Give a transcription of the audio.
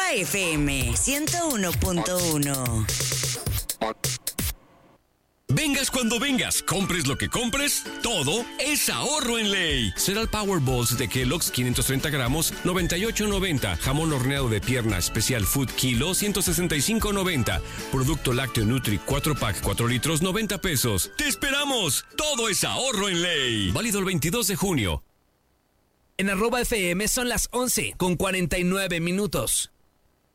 Roba FM 101.1. Vengas cuando vengas, compres lo que compres, todo es ahorro en Ley. Cereal Power Balls de Kellogg's 530 gramos, 98.90. Jamón horneado de pierna especial Food Kilo, 165.90. Producto lácteo Nutri 4 pack 4 litros, 90 pesos. ¡Te esperamos! Todo es ahorro en Ley. Válido el 22 de junio. En @FM son las 11:49.